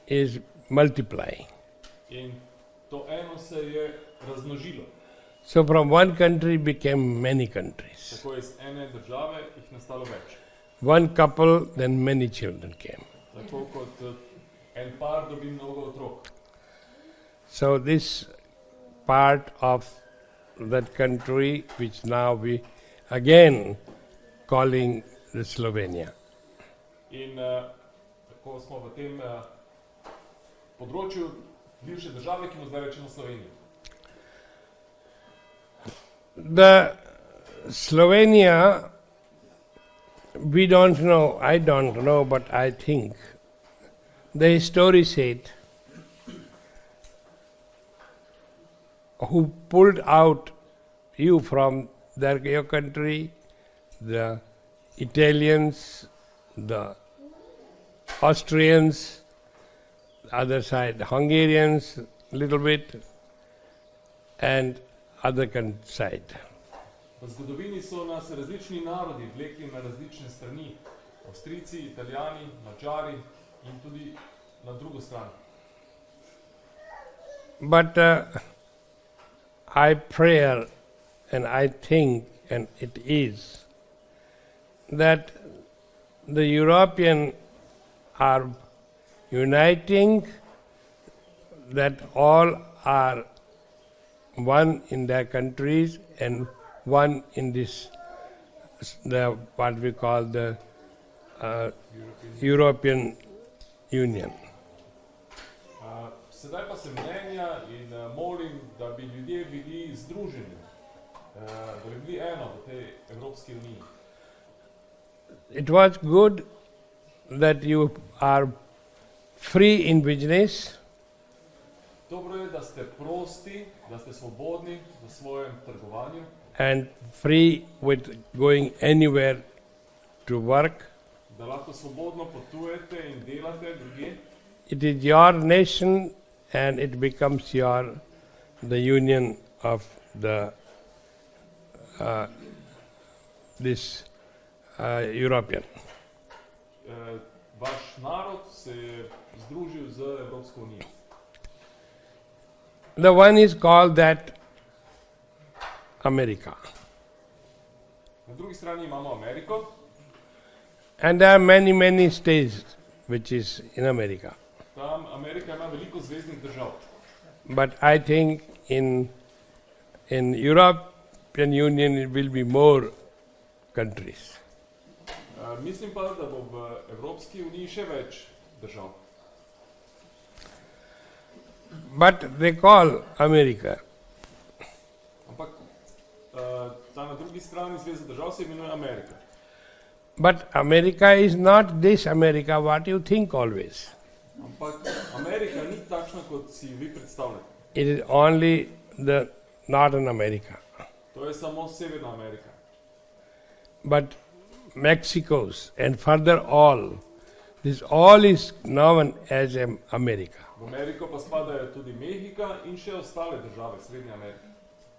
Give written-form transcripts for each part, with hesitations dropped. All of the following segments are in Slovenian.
is multiplying. In to eno se je razmnožilo. So from one country became many countries. Tako iz ene države jih nastalo več. One couple, then many children came. Tako kot en par dobi mnogo otrok. So this part of that country, which now we again calling the Slovenia. In tako smo v tem področju bivše države, ki mu zdaj rečemo Slovenija. The Slovenia, we don't know, I don't know, but I think the story said who pulled out you from your country, the Italians, the Austrians, other side Hungarians, little bit, and other side. V zgodovini so nas različni narodi vlekli na različne strani. Avstrijci, Italijani, Mačari in tudi na drugo stran. But I pray and I think, and it is, that the European are uniting, that all are one in their countries and one in this, what we call the European Union. Sedaj pa se mnenja in molim, da bi ljudje bili združeni, da bi bili eno v tej Evropski uniji. It was good that you are free in business. Dobro je, da ste prosti, da ste svobodni v svojem trgovanju. And free with going anywhere to work. Da lahko svobodno potujete in delate drugje. It is your nation and it becomes the union of the this European. Vaš narod se je združil z Evropsko unijo. The one is called that America. Na drugi strani imamo Ameriko. And there are many states which is in America. Tam Amerika ima veliko zveznih držav. But I think in European Union it will be more countries. Mislim pa, da bo v Evropski uniji še več držav. But they call America. Ampak ta na drugi strani zveze držav se imenuje Amerika. But America is not this America what you think always. Ampak Amerika ni takšna, kot si vi predstavljate. It is only the Northern America. To je samo Severna Amerika. But Mexico's and further this all is known as America. V Ameriko pa spadajo tudi Mehika in še ostale države Srednje Amerike.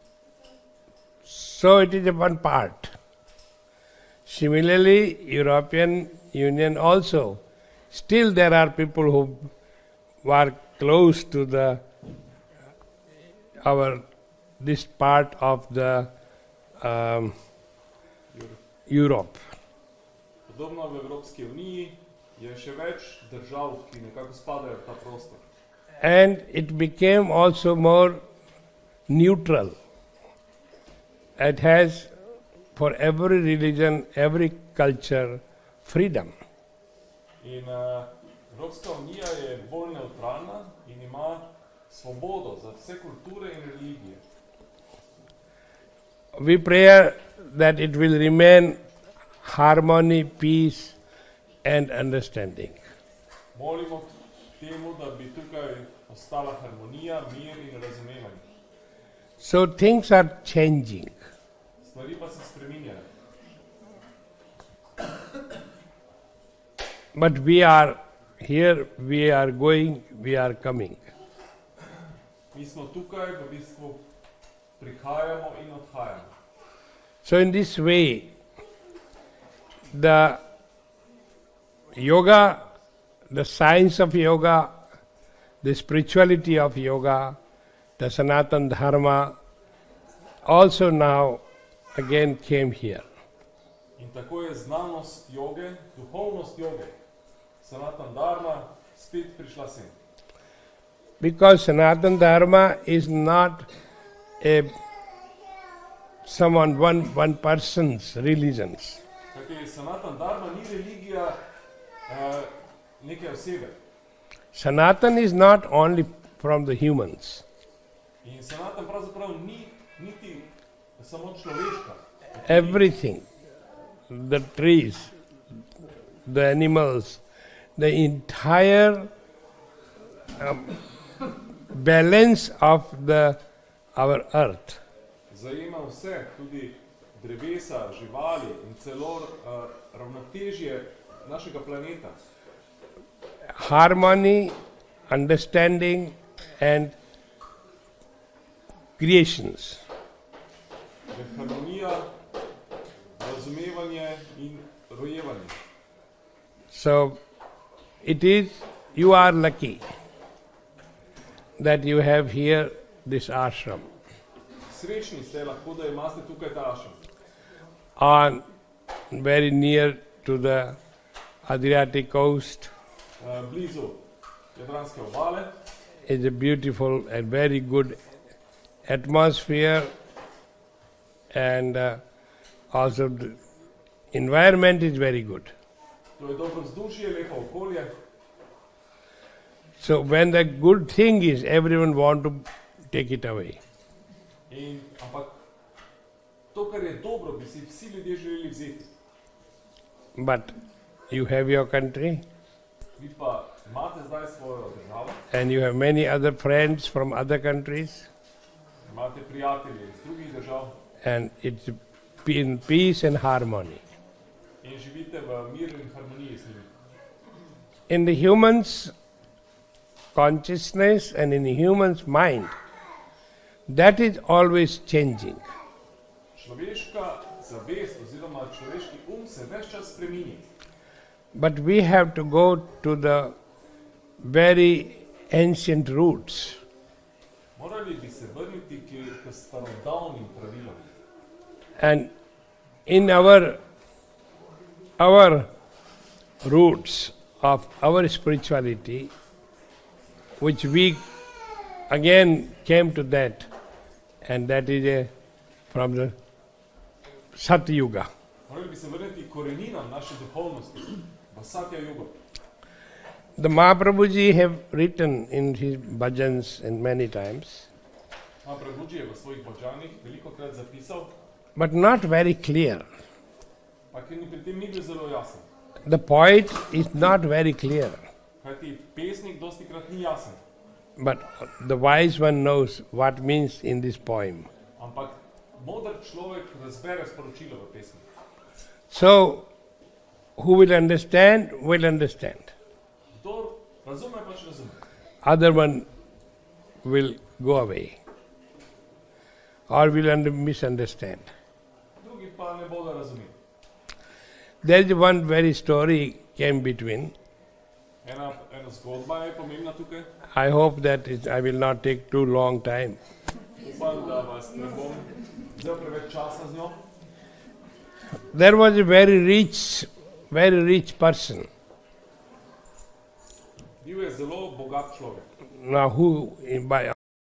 So it is one part. Similarly, European Union also. Still there are people who were close to this part of the Europe. Podobno v Evropski uniji je še več držav, ki nekako spadajo v ta prostor. And it became also more neutral. It has for every religion, every culture, freedom. In Evropska unija je bolj neutralna in ima svobodo za vse kulture in religije. We pray that it will remain harmony, peace and understanding. Molimo temu, da bi tukaj ostala harmonija, mir in razumevanje. So things are changing. Stvari pa se spreminjajo. But we are here, we are going, we are coming. Mi smo tukaj, v bistvu prihajamo in odhajamo. So in this way, the yoga, the science of yoga the spirituality of yoga, the Sanatana Dharma, also now again came here. In tako je znanost joge, duhovnost joge, Sanatana Dharma, spet prišla sem. Because Sanatana Dharma is not one person's religions. Kajti Sanatana Dharma ni religija neke osebe. Sanatana is not only from the humans. In Sanatana pravzaprav ni niti samo človeška. Everything, the trees, the animals, the entire balance of our earth. Zajema vse, tudi drevesa, živali in celo ravnotežje našega planeta. Harmony, understanding and creations. Harmonija, razumevanje in rojevanje. So you are lucky that you have here this ashram. Srečni ste lahko, da imate tukaj ta ashram. On very near to the Adriatic coast. Blizu Jadranske obale. It's a beautiful and very good atmosphere, and also the environment is very good. To je dobro vzdušje, lepo okolje. So when the good thing is, everyone want to take it away. Ampak to, kar je dobro, bi si vsi ljudje želeli vzeti. But you have your country. Vi pa imate zdaj svojo državo. And you have many other friends from other countries. Imate prijatelje iz drugih držav. And it's in peace and harmony. In živite v miru in harmoniji z njimi. In the human's consciousness and in the human's mind, that is always changing. Človeška zavest oziroma človeški se ves čas spreminja. But we have to go to the very ancient roots. Morali bi se vrniti k starodavnim pravilom. And in our roots of our spirituality, which we again came to that, and that is from the Satya Yuga. Morali bi se vrniti koreninam naše duhovnosti, v Satya Yugo. The Mahaprabhuji have written in his bhajans and many times, Mahaprabhuji je v svojih bhajanih velikokrat zapisal, but not very clear. pa ker pri tem ni bil zelo jasen. The poet is not very clear, Kajti pesnik dostikrat ni jasen, but the wise one knows what means in this poem. ampak moder človek razbere sporočilo v pesmi. So, who will understand, will understand. Kdor razume, pač razume. Other one will go away or will misunderstand. Drugi pa ne bodo razumeli. There is one very story came between. Ena zgodba je pomembna tukaj. I hope that I will not take too long time. Upam, da vas ne bom vzel preveč časa z njo. There was a very rich person. Bil je zelo bogat človek. Now by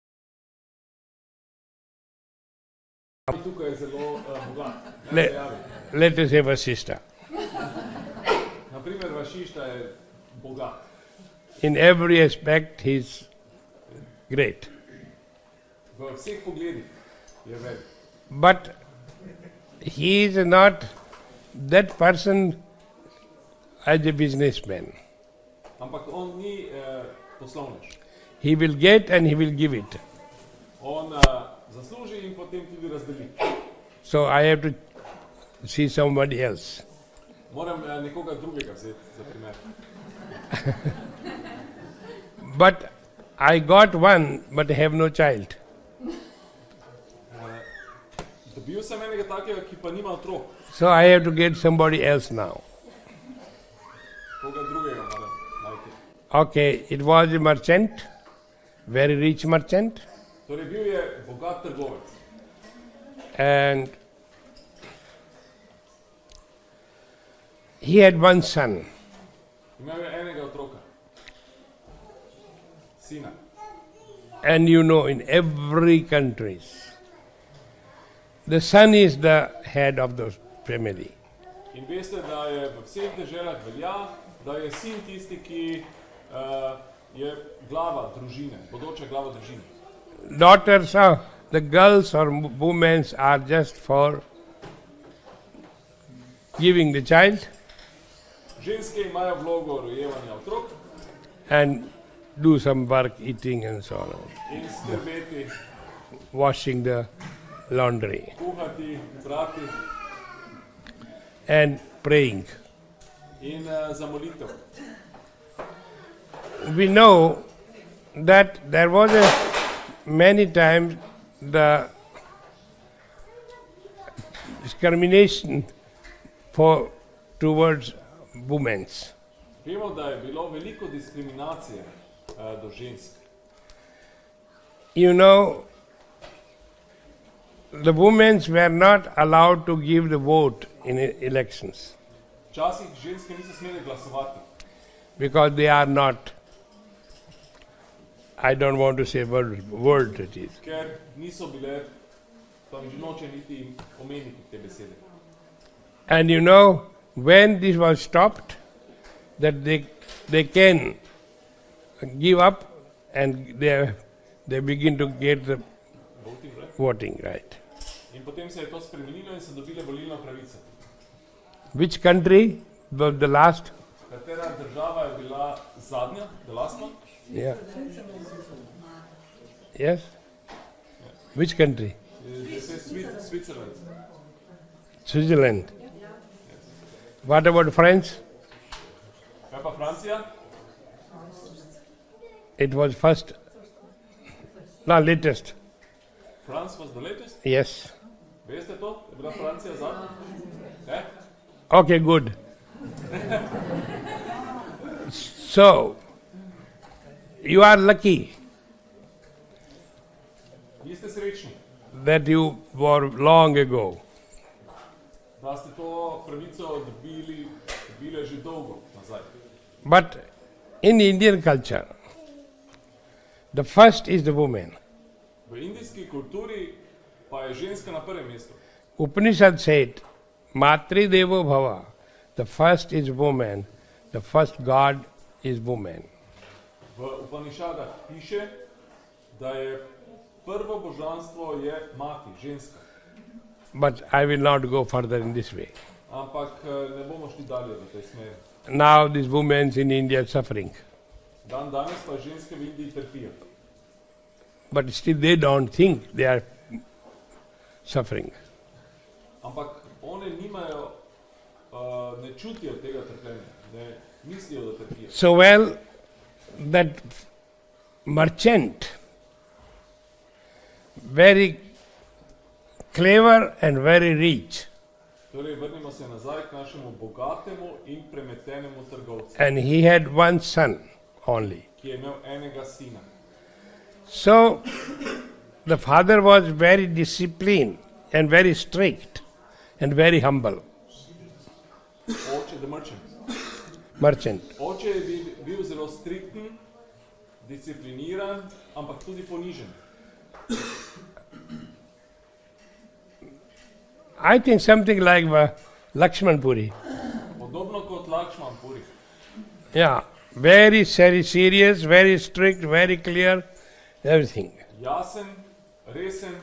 Tukaj je zelo bogat. let us have a sister. Naprimer, Vašišta je bogat. In every aspect he is great. V vseh pogledih je velik. But he is not that person as a businessman. Ampak on ni poslovnež. He will get and he will give it. On zasluži in potem tudi razdeli. So I have to see somebody else. Moram nekoga drugega vzeti za primer. But I got one, but I have no child. Dobil sem enega takega, ki pa nima otrok. So I have to get somebody else now. Koga drugega moram najti. Okay, it was a merchant. very rich merchant, Torej bil je bogat trgovec. and he had one son. Imel je enega otroka, sina. And you know, in every country, the son is the head of the family. In veste, da je v vseh deželah velja, da je sin tisti, ki je glava družine, bodoča glava družine. Daughters are, the girls or women are just for giving the child Ženske imajo vlogo rojevanja otrok and do some work, eating and so on, in skrbeti, washing the laundry kuhati, prati and praying. in za molitev. We know that there was many times the discrimination towards women. Vemo, da je bilo veliko diskriminacije do žensk. You know, the women were not allowed to give the vote in elections Včasih ženske niso smele glasovati, because they are not, I don't want to say word it is. ker niso bile, pa noče niti omeniti te besede. And you know, when this was stopped, that they can give up and they begin to get the Voting, right? voting right. In potem se je to spremenilo in so dobile volilno pravico. Which country was the last? Katera država je bila zadnja, the last one? Yeah. Yes? Which country? Switzerland. Switzerland. What about France? Kaj pa Francija? It was first, no, latest. France was the latest? Yes. Veste to? Je bila Francija zadnja? Ne? Okay, good. So, you are lucky Vi ste srečni, that you were long ago. da ste to pravico dobili že dolgo nazaj. But in Indian culture, the first is the woman. V indijski kulturi pa je ženska na prvem mestu. Upanishad said, Matri Devo Bhava, the first is woman, the first God is woman. V Upanišadah piše, da je prvo božanstvo je mati, ženska. But I will not go further in this way. Ampak ne bomo šli dalje v tej smeri. Now these women in India are suffering. Dan danes pa ženske v Indiji trpijo. But still they don't think they are suffering. Ampak one nimajo, ne čutijo tega trpljenja, ne mislijo, da trpijo. So well, that merchant, very clever and very rich, Torej, vrnimo se nazaj k našemu bogatemu in premetenemu trgovcu, and he had one son only. ki je imel enega sina. So the father was very disciplined and very strict and very humble. Oče, the merchant. Merchant. Oče je bil zelo strikten, discipliniran, ampak tudi ponižen. I think something like Lakshman Puri. Podobno kot Lakšman Puri. Yeah, very serious, very strict, very clear, everything. Jasen, resen,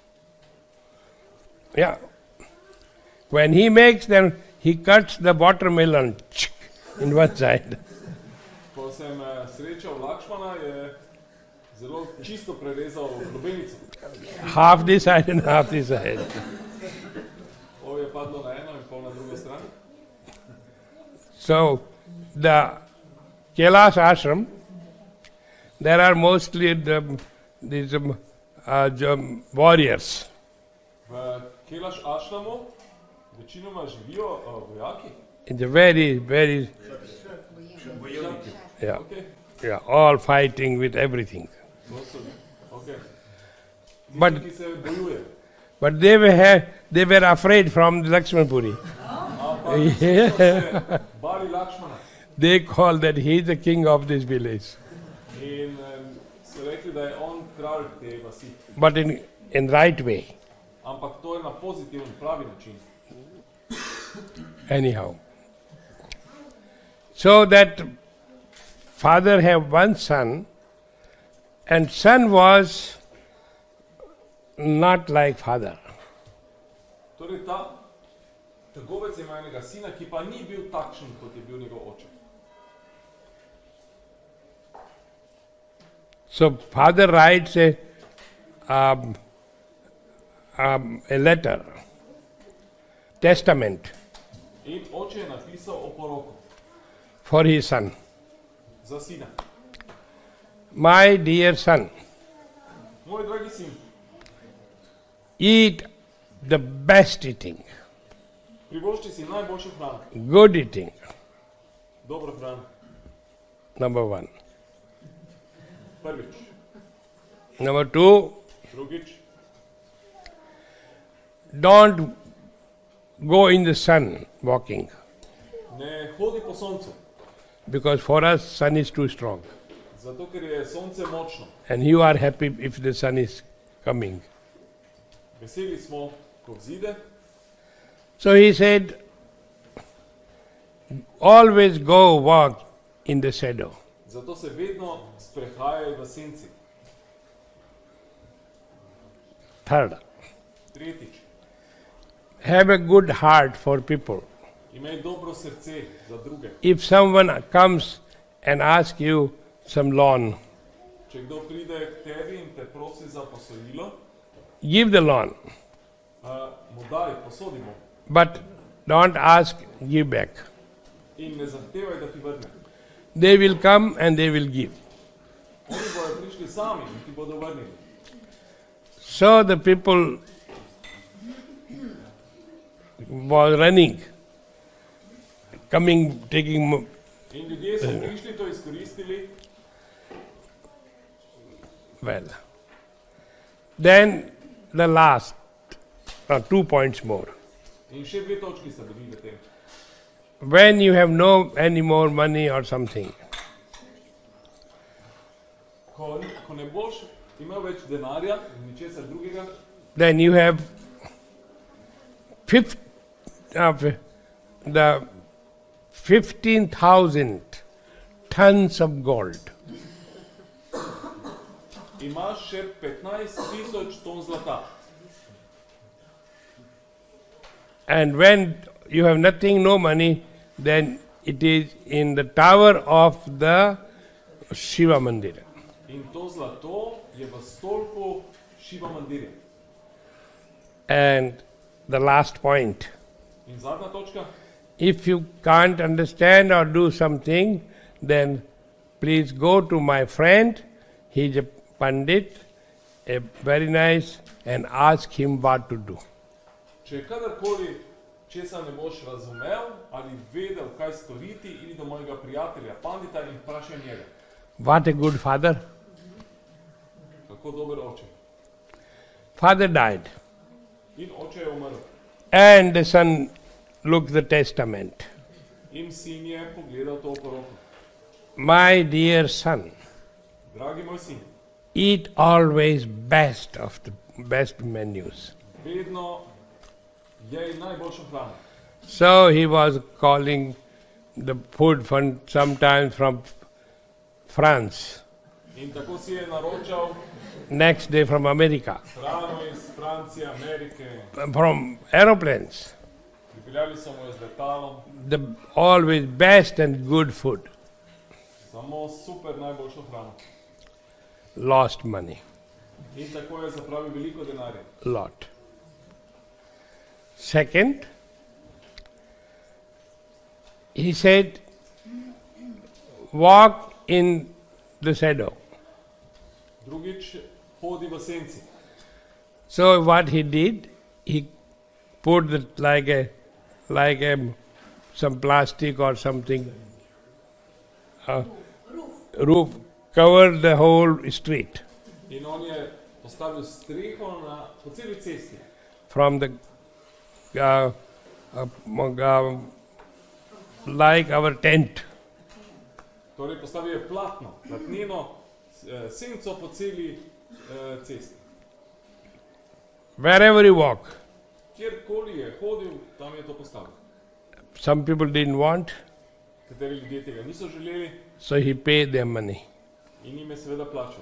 Yeah. When he makes them, he cuts the watermelon in one side. ko sem srečal Lakšmana, je zelo čisto prerezal lubenico. Half this side and half this side. Ovo je padlo na eno in pol na drugo stran. So, the Kailash ashram, there are mostly these warriors. V Kailash ashramu večinoma živijo vojaki. It's a very, yeah, Okay. yeah, all fighting with everything. To so, okay. But Tisti, ki se bojuje. but they were afraid from the Lakshmanpuri. Ampak so se bali Lakšmana. They call that he is the king of this village. In so rekli, da je on kralj te vasi. But in right way. Ampak to je na pozitiven, pravi način. Anyhow. So that father have one son, and son was not like father. Torej ta trgovec ima enega sina, ki pa ni bil takšen, kot je bil njegov oče. So father writes a letter, testament In oče je napisal oporoko for his son. za sina. My dear son, Moj dragi sin, eat the best eating, privošči si najboljšo hrano, good eating, dobro hrano. number one. Prvič. Number two, Drugič, don't go in the sun walking, ne hodi po soncu, because for us sun is too strong. zato ker je sonce močno. And you are happy if the sun is coming. Veseli smo, ko vzide, So he said, always go walk in the shadow. zato se vedno sprehajaj v senci. Third, Tretjič, have a good heart for people. imej dobro srce za druge. If someone comes and asks you some loan, Če kdo pride k tebi in te prosi za posojilo, give the loan, mu daj, posodi mu but don't ask, give back. in ne zahtevaj, da ti vrne. They will come and they will give. Oni bodo prišli sami in ti bodo vrnili. So the people was running, coming, taking. In ljudje so prišli, to izkoristili. Well, then the last, 2 points more. In še dve točki sta bili v tem. When you have no any more money or something, Ko ne boš imel več denarja in ničesar drugega, then you have the 15,000 tons of gold. imaš še 15,000 ton zlata. And when you have nothing, no money, then it is in the tower of the Shiva Mandir. In to zlato je v stolpu Šiva Mandirja. And the last point, In zadnja točka, if you can't understand or do something, then please go to my friend, he is a Pandit, a very nice, and ask him what to do. če kadarkoli česa ne boš razumel ali vedel, kaj storiti, idi do mojega prijatelja, pandita, in vprašaj njega. What a good father. Kako dober oče. Father died, In oče je umrl. and the son looked the testament. In sin je pogledal to poroko. My dear son, Dragi moj sin, eat always best of the best menus. vedno jej najboljšo hrano. So he was calling the food from sometimes from France, In tako si je naročal next day from America, hrano iz Francije, Amerike. from aeroplanes. Pripeljali so mu jo z letalom, The always best and good food. samo super najboljšo hrano. Lost money, In tako je zapravil veliko denarja. lot. Second, he said, walk in the shadow. Drugič, hodi v senci. So what he did, he put some plastic or something, roof, covered the whole street. In on je postavil streho po celi cesti. from the like our tent. Torej postavil je platneno, senco po celi cesti. Wherever you walk. Kjerkoli je hodil, tam je to postavil. Some people didn't want, Kateri ljudje tega niso želeli so he paid them money. in jim je seveda plačal.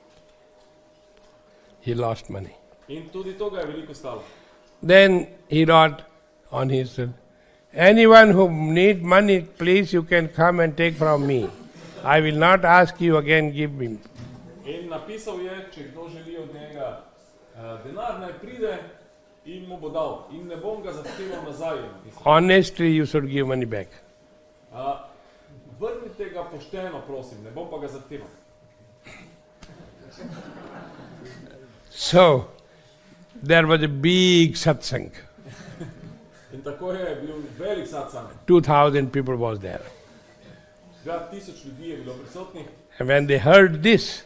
He lost money. In tudi to ga je veliko stalo. Then he wrote on his, anyone who need money, please you can come and take from me. I will not ask you again, give me. In napisal je, če kdo želi od njega denar, naj pride in mu bo dal. In ne bom ga zahteval nazaj. Honestly, you should give money back. Vrnite ga pošteno, prosim, ne bom pa ga zahteval. So, there was a big satsang. In tako je bil velik satsang. 2,000 people was there. 2000 ljudi je bilo prisotnih. And when they heard this,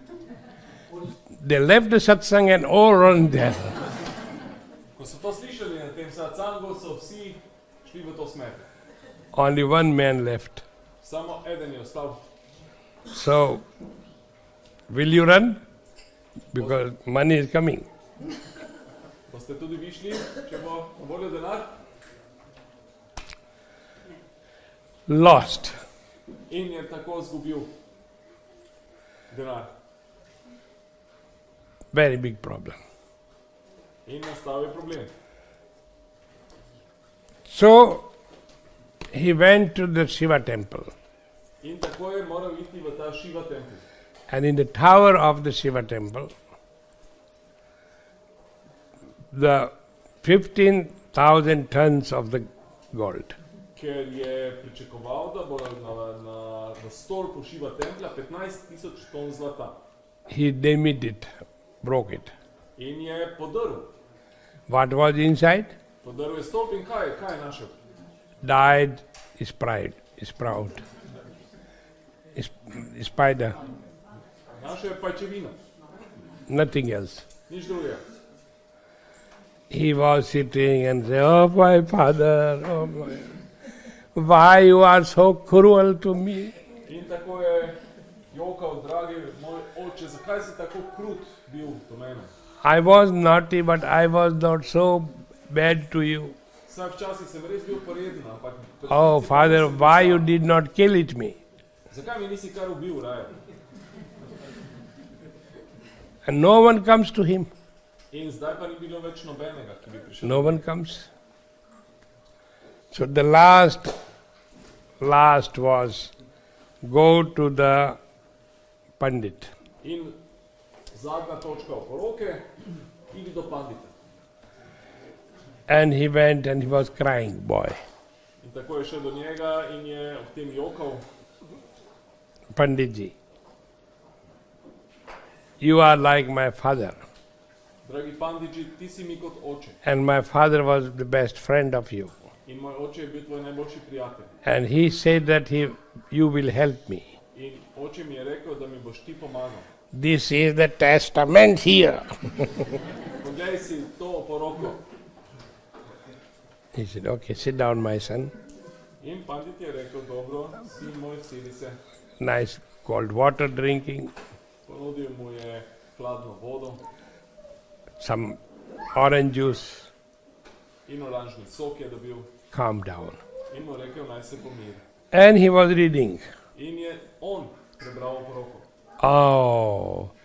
they left the satsang and all run there. Ko so to slišali na tem satsangu, so vsi šli v to smer. Only one man left. Samo eden je ostal. So, will you run? Because money is coming. Boste tudi vi šli, če bo na voljo denar? Lost. In je tako zgubil denar. Very big problem. In nastal je problem. So, he went to the Shiva temple. In tako je moral iti v ta Shiva tempelj. And in the tower of the Shiva temple, the 15,000 tons of the gold. Ker je pričakoval, da bo na stolpu Shiva templja 15,000 ton zlata. He damaged it, broke it. In je podrl. What was inside? Podrl je stolp in kaj je našel? Died sprout. Spider. Našel je pajčevino. Nothing else. Nič drugega. He was sitting and said, oh my father, oh my, why you are so cruel to me? In tako je jokal, dragi moj oče, zakaj si tako krut bil do mene? I was naughty, but I was not so bad to you. Saj včasih sem res bil poreden, ampak... Oh father, why you did not kill it me? Zakaj mi nisi kar ubil, raje? And no one comes to him. In zdaj pa ni bilo več nobenega, ki bi prišel. No one comes. So the last was go to the Pandit. In zadnja točka oporoke, idi do pandita. And he went and he was crying, boy. In tako je šel do njega in je ob tem jokal. Panditji, you are like my father. Dragi panditji, ti si mi kot oče. And my father was the best friend of you. In moj oče je bil tvoj najboljši prijatelj. And he said that you will help me. In oče mi je rekel, da mi boš ti pomagal. This is the testament here. Poglej si to oporoko. He said, okay, sit down, my son. In pandit je rekel, dobro, sin moj, sedi se. Nice cold water drinking, Ponudil mu je hladno vodo some orange juice. in oranžni sok je dobil. Calm down. In mu rekel, naj se pomiri. And he was reading. In je on prebral oporoko. Oh,